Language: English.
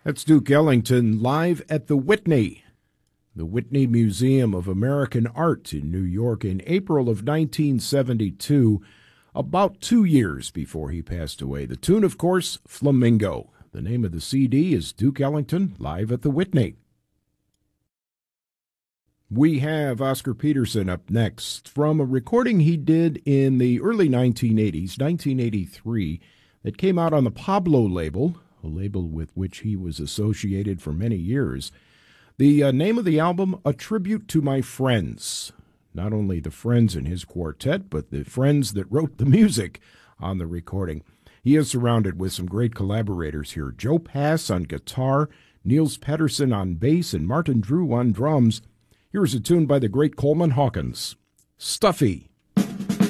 That's Duke Ellington live at the Whitney Museum of American Art in New York in April of 1972, about 2 years before he passed away. The tune, of course, Flamingo. The name of the CD is Duke Ellington live at the Whitney. We have Oscar Peterson up next from a recording he did in the early 1980s, 1983, that came out on the Pablo label, a label with which he was associated for many years. The name of the album, A Tribute to My Friends. Not only the friends in his quartet, but the friends that wrote the music on the recording. He is surrounded with some great collaborators here. Joe Pass on guitar, Niels Pettersson on bass, and Martin Drew on drums. Here's a tune by the great Coleman Hawkins, Stuffy.